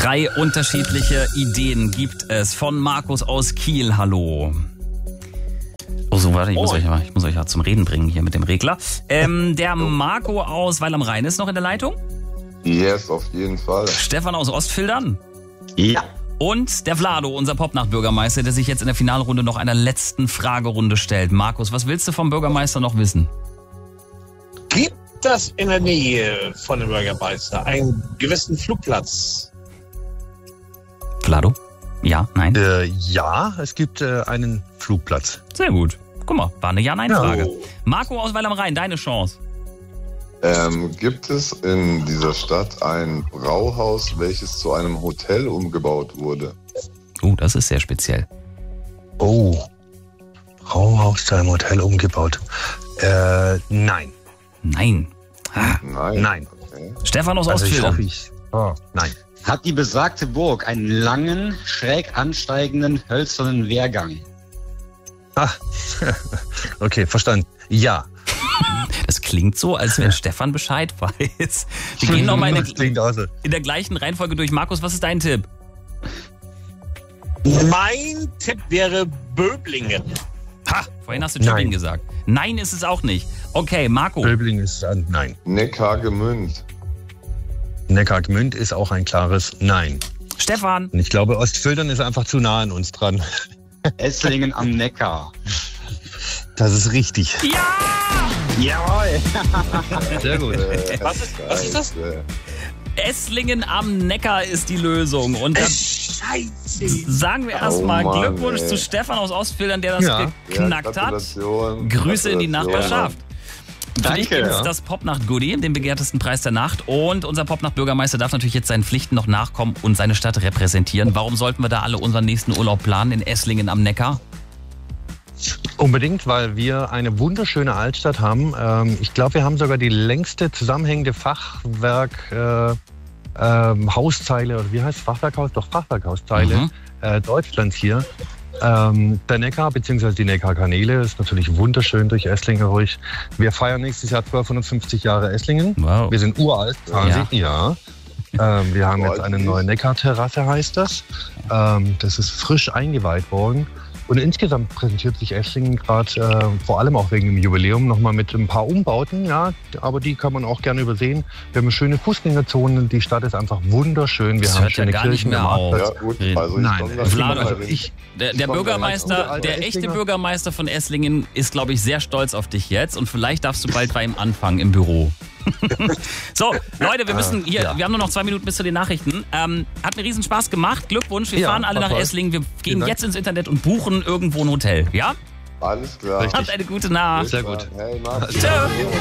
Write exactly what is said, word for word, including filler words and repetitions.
Drei unterschiedliche Ideen gibt es von Markus aus Kiel. Hallo. Oh, so, warte, ich muss, oh. euch, ich muss euch ja zum Reden bringen hier mit dem Regler. Ähm, der Marco aus Weil am Rhein ist noch in der Leitung? Yes, auf jeden Fall. Stefan aus Ostfildern? Ja. Und der Vlado, unser Popnacht-Bürgermeister, der sich jetzt in der Finalrunde noch einer letzten Fragerunde stellt. Markus, was willst du vom Bürgermeister noch wissen? Gibt das in der Nähe von dem Bürgermeister einen gewissen Flugplatz? Vlado? Ja, nein? Äh, ja, es gibt äh, einen Flugplatz. Sehr gut. Guck mal, war eine Ja-Nein-Frage. Ja. Marco aus Weil am Rhein, deine Chance. Ähm, gibt es in dieser Stadt ein Brauhaus, welches zu einem Hotel umgebaut wurde? Oh, das ist sehr speziell. Oh, Brauhaus zu einem Hotel umgebaut. Äh, nein. Nein. Ah. Nein. Nein. Okay. Stefan aus Also ich Ostfildern. hoffe, ich... Oh, nein. Hat die besagte Burg einen langen, schräg ansteigenden, hölzernen Wehrgang? Ah, okay, verstanden. Ja. Das klingt so, als wenn Stefan Bescheid weiß. Wir gehen nochmal in, Das klingt also. in der gleichen Reihenfolge durch. Markus, was ist dein Tipp? Mein Tipp wäre Böblingen. Ha, vorhin hast du Tübingen Nein. gesagt. Nein ist es auch nicht. Okay, Marco. Böbling ist ein Nein. Neckargemünd. Neckargemünd ist auch ein klares Nein. Stefan. Und ich glaube, Ostfildern ist einfach zu nah an uns dran. Esslingen am Neckar. Das ist richtig. Ja! Jawohl. Sehr gut. Äh, Was ist, was ist das? äh, Esslingen am Neckar ist die Lösung. Und dann Scheiße. sagen wir erstmal Oh Mann, Glückwunsch ey. zu Stefan aus Ostfildern, der das Ja. geknackt ja, hat. Gratulation. Grüße in die Gratulation. Nachbarschaft. Für dich Danke. gibt es Ja. das Popnacht-Goodie, den begehrtesten Preis der Nacht. Und unser Popnacht-Bürgermeister darf natürlich jetzt seinen Pflichten noch nachkommen und seine Stadt repräsentieren. Warum sollten wir da alle unseren nächsten Urlaub planen in Esslingen am Neckar? Unbedingt, weil wir eine wunderschöne Altstadt haben. Ähm, ich glaube, wir haben sogar die längste zusammenhängende Fachwerk äh, ähm, Hauszeile, oder wie heißt Fachwerkhaus? Doch, Fachwerkhauszeile Mhm. äh, Deutschlands hier. Ähm, der Neckar bzw. die Neckarkanäle ist natürlich wunderschön durch Esslingen ruhig. Wir feiern nächstes Jahr zwölfhundertfünfzig Jahre Esslingen. Wow. Wir sind uralt, quasi. Ja. Ähm, wir haben jetzt eine Uralt. neue Neckarterrasse, heißt das. Ähm, das ist frisch eingeweiht worden. Und insgesamt präsentiert sich Esslingen gerade, äh, vor allem auch wegen dem Jubiläum, nochmal mit ein paar Umbauten. Ja, aber die kann man auch gerne übersehen. Wir haben schöne Fußgängerzonen. Die Stadt ist einfach wunderschön. Wir Das haben hört ja schöne gar nicht Kirchen mehr am auf. Marktplatz. Ja, gut. Reden. Also ich Nein, komm da also schon Vlado, mal hin. ich, Der, der komme Bürgermeister, als alter der echte Esslinger. Bürgermeister von Esslingen ist, glaube ich, sehr stolz auf dich jetzt. Und vielleicht darfst du bald bei ihm anfangen im Büro. So, Leute, wir müssen hier, ja. wir haben nur noch zwei Minuten bis zu den Nachrichten. Ähm, hat mir riesen Spaß gemacht. Glückwunsch. Wir Ja, fahren alle war nach toll. Esslingen. Wir gehen Vielen Dank. jetzt ins Internet und buchen irgendwo ein Hotel. Ja? Alles klar. Richtig. Habt eine gute Nacht. Sehr gut. Hey, Martin. Tschö.